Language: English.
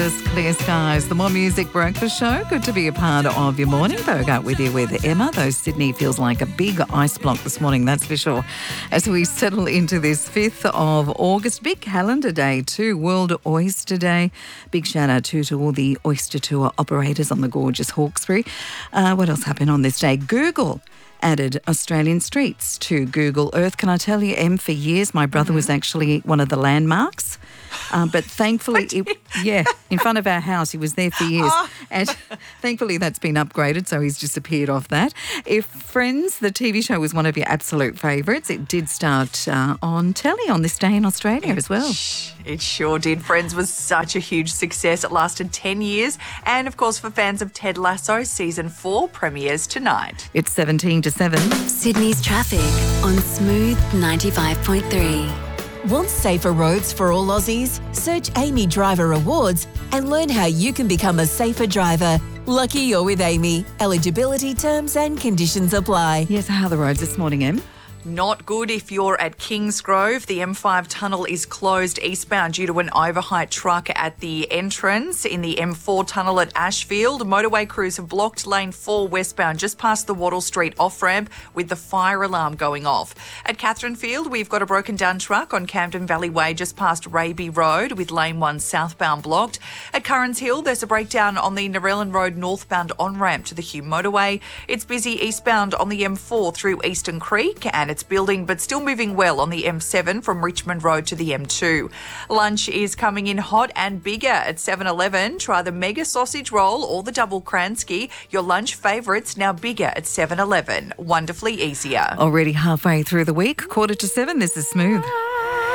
Clear skies, the More Music Breakfast Show. Good to be a part of your morning. Bogart with you with Emma. Though Sydney feels like a big ice block this morning, that's for sure. As we settle into this 5th of August, big calendar day too, World Oyster Day. Big shout out to all the oyster tour operators on the gorgeous Hawkesbury. What else happened on this day? Google added Australian streets to Google Earth. Can I tell you, Em, for years my brother was actually one of the landmarks. But thankfully, in front of our house, he was there for years. And thankfully that's been upgraded, so he's disappeared off that. If Friends, the TV show, was one of your absolute favourites, it did start on telly on this day in Australia as well. It sure did. Friends was such a huge success. It lasted 10 years. And, of course, for fans of Ted Lasso, Season 4 premieres tonight. It's 17 to 7. Sydney's traffic on Smooth 95.3. Want safer roads for all Aussies? Search Amy Driver Awards and learn how you can become a safer driver. Lucky you're with Amy. Eligibility terms and conditions apply. Yes, how are the roads this morning, Em? Not good if you're at Kingsgrove. The M5 tunnel is closed eastbound due to an overheight truck at the entrance. In the M4 tunnel at Ashfield, motorway crews have blocked lane 4 westbound just past the Wattle Street off-ramp with the fire alarm going off. At Catherine Field, we've got a broken down truck on Camden Valley Way just past Raby Road with lane 1 southbound blocked. At Currans Hill, there's a breakdown on the Narellan Road northbound on-ramp to the Hume motorway. It's busy eastbound on the M4 through Eastern Creek, and it's building but still moving well on the M7 from Richmond Road to the M2. Lunch is coming in hot and bigger at 7-Eleven. Try the mega sausage roll or the double Kransky. Your lunch favourites now bigger at 7-Eleven. Wonderfully easier. Already halfway through the week, 6:45. This is Smooth.